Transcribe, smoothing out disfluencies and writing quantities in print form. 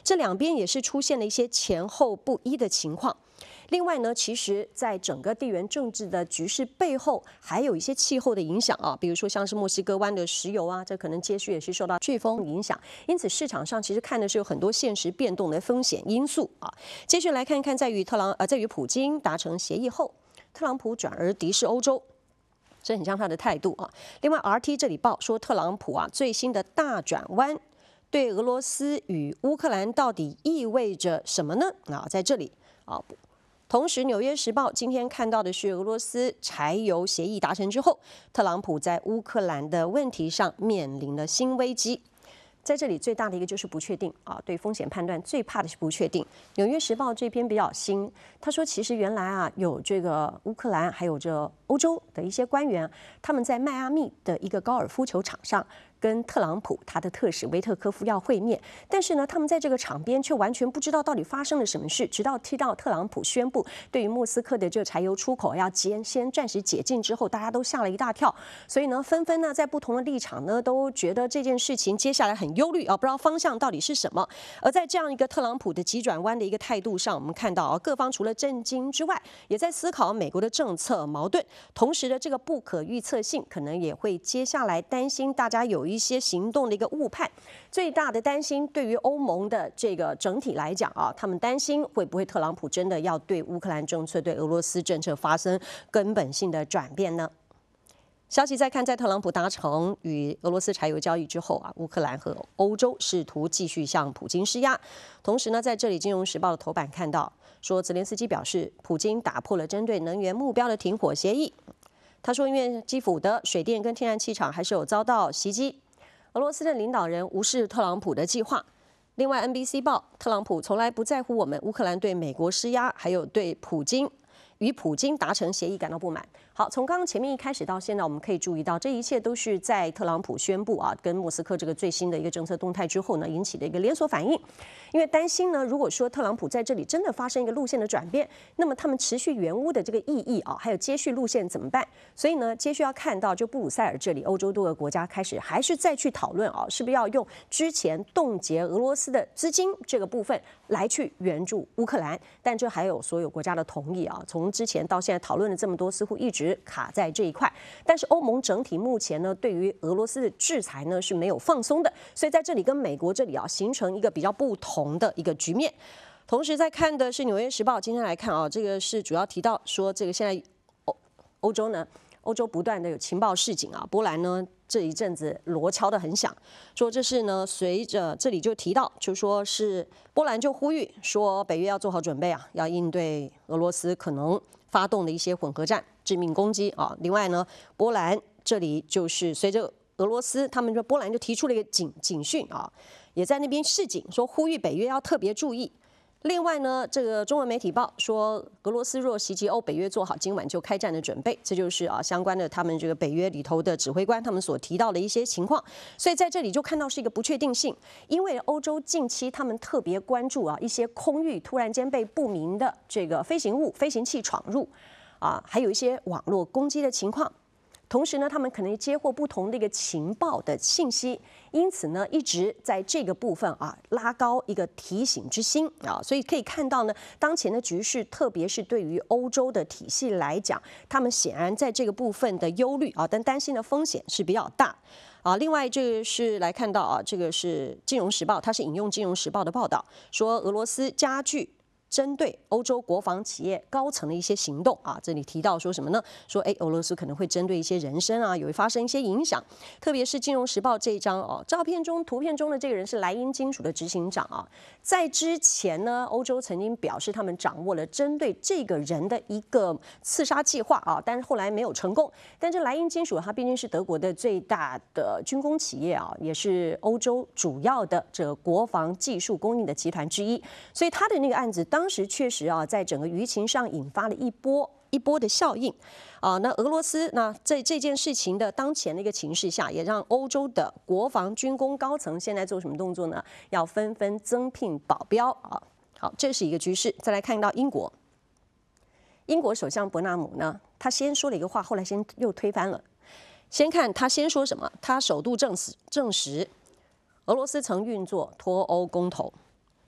这两边也是出现了一些前后不一的情况。另外呢，其实在整个地缘政治的局势背后，还有一些气候的影响啊，比如说像是墨西哥湾的石油啊，这可能接续也是受到飓风影响，因此市场上其实看的是有很多现实变动的风险因素啊。接续来看一看，在与普京达成协议后，特朗普转而敌视欧洲。这很像他的态度啊。另外 ，RT 这里报说，特朗普啊最新的大转弯，对俄罗斯与乌克兰到底意味着什么呢？在这里啊。同时，《纽约时报》今天看到的是，俄罗斯柴油协议达成之后，特朗普在乌克兰的问题上面临了新危机。在这里最大的一个就是不确定啊，对风险判断最怕的是不确定。《纽约时报》这篇比较新，他说其实原来啊有这个乌克兰还有这欧洲的一些官员，他们在迈阿密的一个高尔夫球场上跟特朗普他的特使维特科夫要会面，但是呢，他们在这个场边却完全不知道到底发生了什么事，直到听到特朗普宣布对于莫斯科的这个柴油出口要先暂时解禁之后，大家都吓了一大跳，所以呢，纷纷呢在不同的立场呢都觉得这件事情接下来很忧虑啊，不知道方向到底是什么。而在这样一个特朗普的急转弯的一个态度上，我们看到啊，各方除了震惊之外，也在思考美国的政策矛盾，同时的这个不可预测性，可能也会接下来担心大家有一些行动的一个误判。最大的担心对于欧盟的这个整体来讲啊，他们担心会不会特朗普真的要对乌克兰政策、对俄罗斯政策发生根本性的转变呢？消息再看，在特朗普达成与俄罗斯柴油交易之后啊，乌克兰和欧洲试图继续向普京施压。同时呢，在这里，《金融时报》的头版看到说，泽连斯基表示，普京打破了针对能源目标的停火协议。他说，因为基辅的水电跟天然气厂还是有遭到袭击，俄罗斯的领导人无视特朗普的计划。另外 ，NBC 报，特朗普从来不在乎我们乌克兰对美国施压，还有对与普京达成协议感到不满。好，从刚刚前面一开始到现在，我们可以注意到，这一切都是在特朗普宣布啊跟莫斯科这个最新的一个政策动态之后呢，引起的一个连锁反应。因为担心呢，如果说特朗普在这里真的发生一个路线的转变，那么他们持续原乌的这个意义啊，还有接续路线怎么办？所以呢，接续要看到就布鲁塞尔这里，欧洲多个国家开始还是再去讨论啊，是不是要用之前冻结俄罗斯的资金这个部分来去援助乌克兰？但这还有所有国家的同意啊，从之前到现在讨论了这么多，似乎一直卡在这一块。但是欧盟整体目前呢，对于俄罗斯的制裁呢是没有放松的，所以在这里跟美国这里啊形成一个比较不同的一个局面。同时在看的是《纽约时报》，今天来看啊，这个是主要提到说，这个现在欧洲呢，欧洲不断的有情报示警啊，波兰呢这一阵子锣敲得很响，说这是呢随着这里就提到，就说是波兰就呼吁说北约要做好准备啊，要应对俄罗斯可能发动的一些混合战、致命攻击啊。另外呢，波兰这里就是随着俄罗斯，他们说波兰就提出了一个警讯啊，也在那边示警，说呼吁北约要特别注意。另外呢，这个中文媒体报说，俄罗斯若袭击欧，北约做好今晚就开战的准备。这就是啊相关的他们这个北约里头的指挥官他们所提到的一些情况。所以在这里就看到是一个不确定性，因为欧洲近期他们特别关注啊一些空域突然间被不明的这个飞行器闯入啊，还有一些网络攻击的情况。同时呢，他们可能接获不同的一个情报的信息，因此呢，一直在这个部分啊拉高一个提醒之心啊，所以可以看到呢，当前的局势，特别是对于欧洲的体系来讲，他们显然在这个部分的忧虑啊，但担心的风险是比较大啊。另外，这个是来看到啊，这个是《金融时报》，它是引用《金融时报》的报道，说俄罗斯加剧针对欧洲国防企业高层的一些行动啊，这里提到说什么呢？说俄罗斯可能会针对一些人身啊，有发生一些影响。特别是《金融时报》这一张哦，图片中的这个人是莱茵金属的执行长啊。在之前呢，欧洲曾经表示他们掌握了针对这个人的一个刺杀计划啊，但是后来没有成功。但这莱茵金属它毕竟是德国的最大的军工企业啊，也是欧洲主要的这个国防技术供应的集团之一，所以他的那个案子当时确实啊，在整个舆情上引发了一波的效应啊。那俄罗斯那在这件事情的当前的一个情势下，也让欧洲的国防军工高层现在做什么动作呢？要纷纷增聘保镖啊。好，这是一个局势。再来看到英国首相伯纳姆呢，他先说了一个话，后来又推翻了。先看他先说什么，他首度证实俄罗斯曾运作脱欧公投。